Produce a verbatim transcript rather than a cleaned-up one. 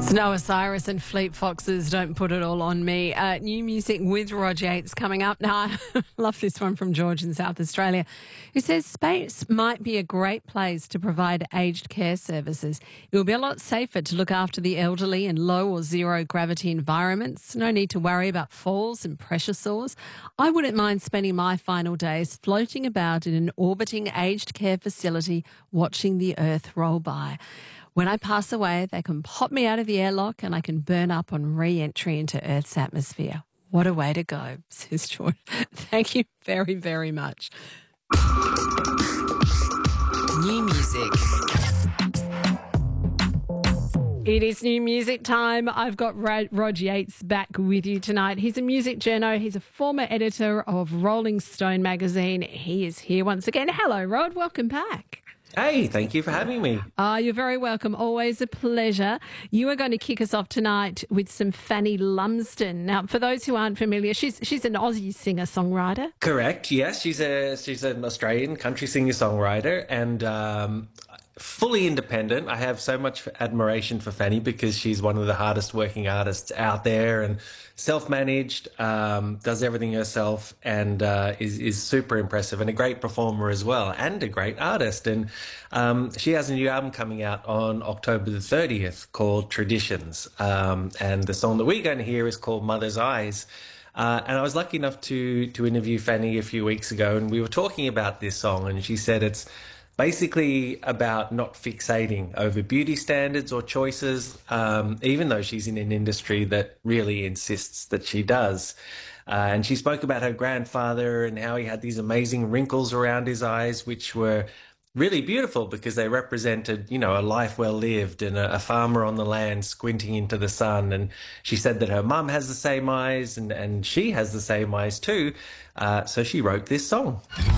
Noah Cyrus and Fleet Foxes, Don't Put It All On Me. Uh, new music with Rod Yates coming up. Now, I love this one from George in South Australia, who says space might be a great place to provide aged care services. It will be a lot safer to look after the elderly in low or zero gravity environments. No need to worry about falls and pressure sores. I wouldn't mind spending my final days floating about in an orbiting aged care facility watching the Earth roll by. When I pass away, they can pop me out of the airlock and I can burn up on re-entry into Earth's atmosphere. What a way to go, says George. Thank you very, very much. New music. It is new music time. I've got Rod, Rod Yates back with you tonight. He's a music journo. He's a former editor of Rolling Stone magazine. He is here once again. Hello, Rod. Welcome back. Hey, thank you for having me. Ah, uh, you're very welcome. Always a pleasure. You are going to kick us off tonight with some Fanny Lumsden. Now, for those who aren't familiar, she's she's an Aussie singer-songwriter. Correct. Yes, she's a she's an Australian country singer-songwriter and um, fully independent. I have so much admiration for Fanny because she's one of the hardest working artists out there and self-managed, um, does everything herself, and uh, is is super impressive and a great performer as well, and a great artist. And um, she has a new album coming out on October the thirtieth called Traditions, um, and the song that we're going to hear is called Mother's Eyes. Uh, and I was lucky enough to to interview Fanny a few weeks ago, and we were talking about this song, and she said it's basically about not fixating over beauty standards or choices, um, even though she's in an industry that really insists that she does. Uh, and she spoke about her grandfather and how he had these amazing wrinkles around his eyes, which were really beautiful because they represented, you know, a life well lived and a, a farmer on the land squinting into the sun. And she said that her mum has the same eyes and, and she has the same eyes too. Uh, so she wrote this song.